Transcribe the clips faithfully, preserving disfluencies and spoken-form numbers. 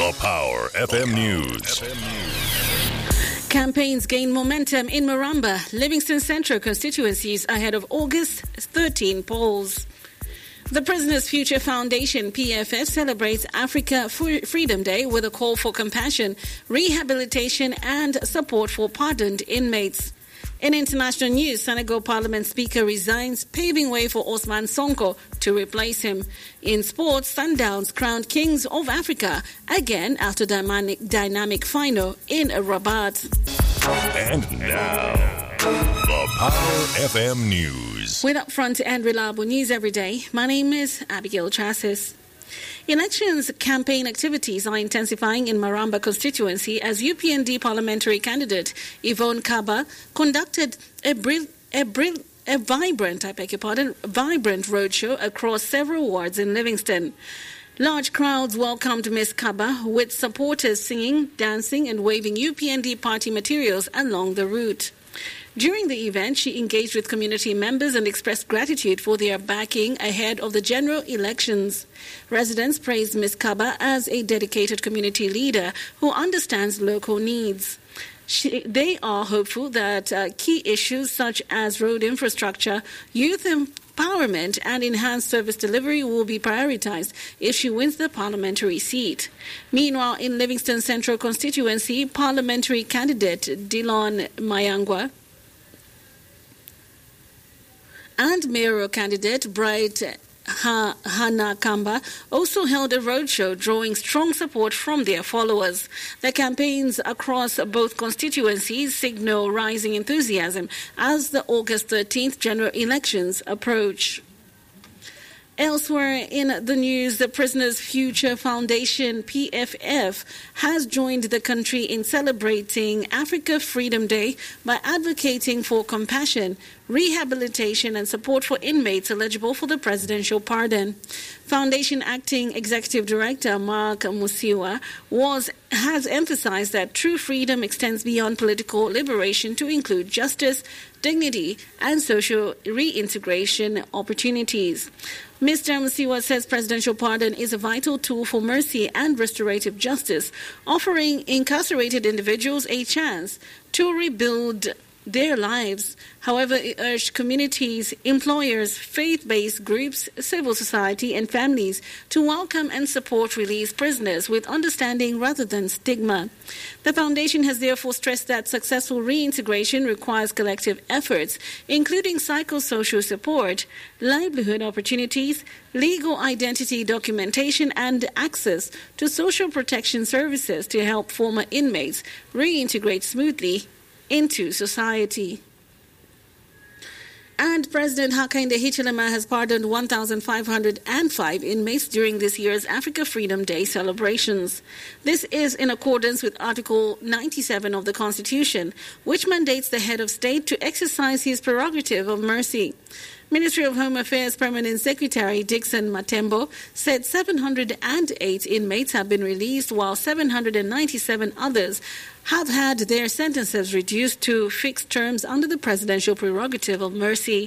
The Power F M News. Campaigns gain momentum in Maramba, Livingston Central constituencies ahead of August thirteenth polls. The Prisoners Future Foundation, P F F, celebrates Africa Freedom Day with a call for compassion, rehabilitation and support for pardoned inmates. In international news, Senegal Parliament Speaker resigns, paving way for Ousmane Sonko to replace him. In sports, Sundowns crowned Kings of Africa again after dynamic, dynamic final in Rabat. And now, the Power F M News. With upfront and reliable news every day, my name is Abigail Chassis. Elections campaign activities are intensifying in Maramba constituency as U P N D parliamentary candidate Yvonne Kaba conducted a, brill, a, brill, a vibrant, I beg your pardon, vibrant roadshow across several wards in Livingston. Large crowds welcomed Miss Kaba, with supporters singing, dancing and waving U P N D party materials along the route. During the event, she engaged with community members and expressed gratitude for their backing ahead of the general elections. Residents praised Miz Kaba as a dedicated community leader who understands local needs. She, they are hopeful that uh, key issues such as road infrastructure, youth empowerment and enhanced service delivery will be prioritized if she wins the parliamentary seat. Meanwhile, in Livingston Central constituency, parliamentary candidate Dillon Mayangwa and mayoral candidate Bright ha- Hannah Kamba also held a roadshow drawing strong support from their followers. The campaigns across both constituencies signal rising enthusiasm as the August thirteenth general elections approach. Elsewhere in the news, the Prisoners Future Foundation, P F F, has joined the country in celebrating Africa Freedom Day by advocating for compassion, rehabilitation and support for inmates eligible for the presidential pardon. Foundation Acting Executive Director Mark Musiwa was, has emphasized that true freedom extends beyond political liberation to include justice, dignity and social reintegration opportunities. Mister Musiwa says presidential pardon is a vital tool for mercy and restorative justice, offering incarcerated individuals a chance to rebuild their lives. However, it urged communities, employers, faith-based groups, civil society and families to welcome and support released prisoners with understanding rather than stigma. The foundation has therefore stressed that successful reintegration requires collective efforts, including psychosocial support, livelihood opportunities, legal identity documentation and access to social protection services to help former inmates reintegrate smoothly into society. And President Hakainde Hichilema has pardoned one thousand five hundred five inmates during this year's Africa Freedom Day celebrations. This is in accordance with Article ninety-seven of the Constitution, which mandates the head of state to exercise his prerogative of mercy. Ministry of Home Affairs Permanent Secretary Dixon Matembo said seven hundred eight inmates have been released, while seven hundred ninety-seven others have had their sentences reduced to fixed terms under the presidential prerogative of mercy.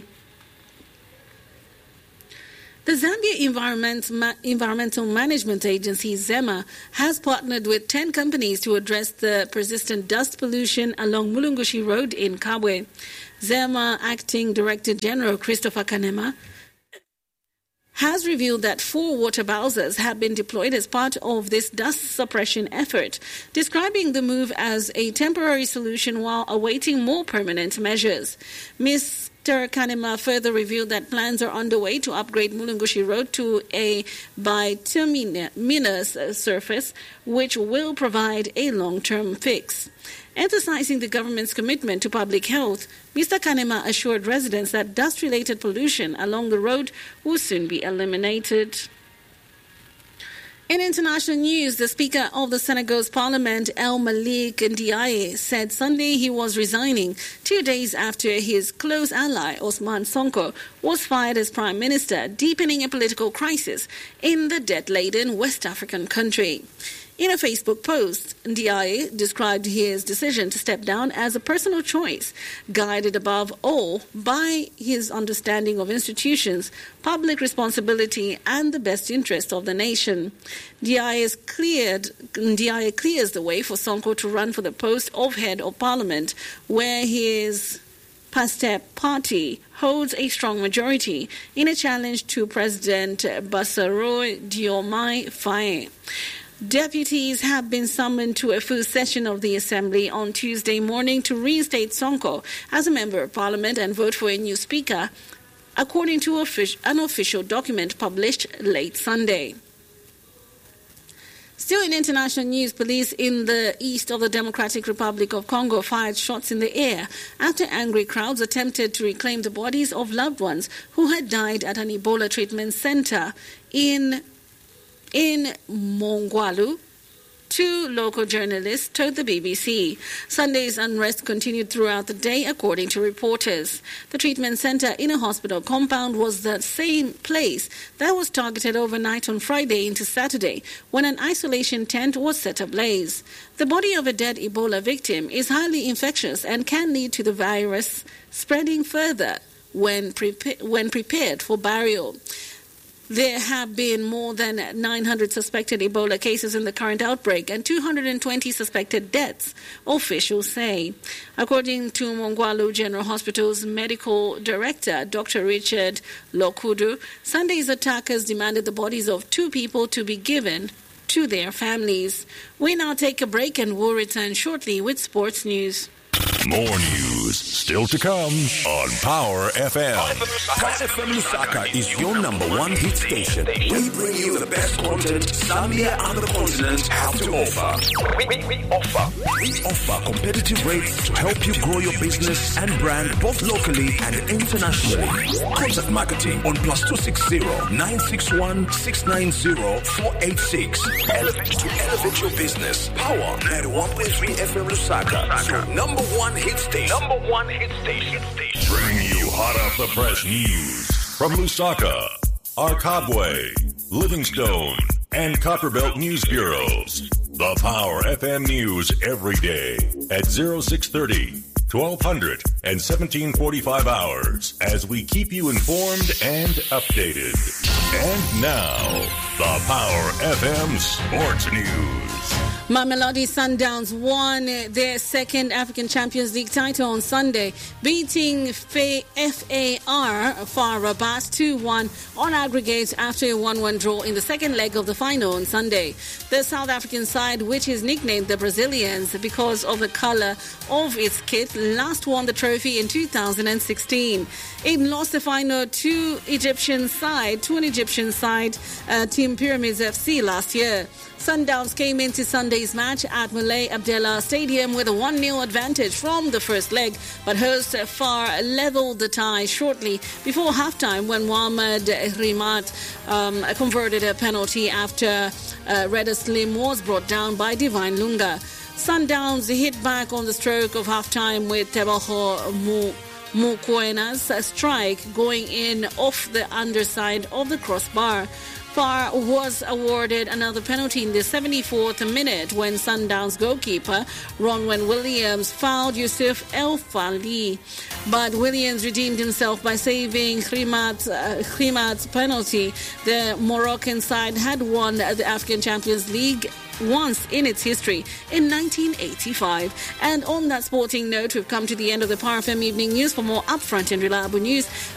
The Zambia Environment, Ma- Environmental Management Agency, ZEMA, has partnered with ten companies to address the persistent dust pollution along Mulungushi Road in Kabwe. ZEMA Acting Director General Christopher Kanema has revealed that four water bowsers have been deployed as part of this dust suppression effort, describing the move as a temporary solution while awaiting more permanent measures. Mister Kanema further revealed that plans are underway to upgrade Mulungushi Road to a bituminous surface, which will provide a long-term fix. Emphasizing the government's commitment to public health, Mister Kanema assured residents that dust-related pollution along the road will soon be eliminated. In international news, the Speaker of the Senegal's Parliament, El Malik Ndiaye, said Sunday he was resigning two days after his close ally, Ousmane Sonko, was fired as Prime Minister, deepening a political crisis in the debt-laden West African country. In a Facebook post, Ndiaye described his decision to step down as a personal choice, guided above all by his understanding of institutions, public responsibility, and the best interest of the nation. Ndiaye cleared, Ndiaye clears the way for Sonko to run for the post of head of parliament, where his Pasteur party holds a strong majority in a challenge to President Bassirou Diomaye Faye. Deputies have been summoned to a full session of the Assembly on Tuesday morning to reinstate Sonko as a member of Parliament and vote for a new speaker, according to an official document published late Sunday. Still in international news, police in the east of the Democratic Republic of Congo fired shots in the air after angry crowds attempted to reclaim the bodies of loved ones who had died at an Ebola treatment center in, in Mongwalu. Two local journalists told the B B C. Sunday's unrest continued throughout the day, according to reporters. The treatment center in a hospital compound was the same place that was targeted overnight on Friday into Saturday when an isolation tent was set ablaze. The body of a dead Ebola victim is highly infectious and can lead to the virus spreading further when, prepa- when prepared for burial. There have been more than nine hundred suspected Ebola cases in the current outbreak and two hundred twenty suspected deaths, officials say. According to Mongwalu General Hospital's medical director, Doctor Richard Lokudu, Sunday's attackers demanded the bodies of two people to be given to their families. We now take a break and we'll return shortly with sports news. More news still to come on Power F M. Power F M Lusaka is your number one hit station. We bring you the best content Zambia and the continent have to offer. We, we, we offer. We offer competitive rates to help you grow your business and brand both locally and internationally. Contact marketing on plus two six zero nine six one six nine zero four eight six. Elevate to elevate your business. Power ninety-one point three F M Lusaka. So number one hit station. Number one hit station. Bringing you hot off the press news from Lusaka, Arkabwe, Livingstone, and Copperbelt News Bureaus. The Power F M News every day at oh six thirty, twelve hundred, and seventeen forty-five hours as we keep you informed and updated. And now, the Power F M Sports News. Mamelodi Sundowns won their second African Champions League title on Sunday, beating F A R FAR Rabat two one on aggregate after a one one draw in the second leg of the final on Sunday. The South African side, which is nicknamed the Brazilians because of the color of its kit, last won the trophy in two thousand sixteen. It lost the final to Egyptian side, to an Egyptian side, uh, Team Pyramids F C last year. Sundowns came into Sunday's match at Moulay Abdellah Stadium with a one nil advantage from the first leg, but host FAR leveled the tie shortly before halftime when Mohamed Rimat um, converted a penalty after uh, Reda Slim was brought down by Divine Lunga. Sundowns hit back on the stroke of halftime with Tebaho Mu. Mukwena's strike going in off the underside of the crossbar. FAR was awarded another penalty in the seventy-fourth minute when Sundowns goalkeeper Ronwen Williams fouled Yusuf El Fali. But Williams redeemed himself by saving Khimat, uh, Khimat's penalty. The Moroccan side had won the African Champions League once in its history in nineteen eighty-five. And on that sporting note, we've come to the end of the Power F M Evening News. For more upfront and reliable news,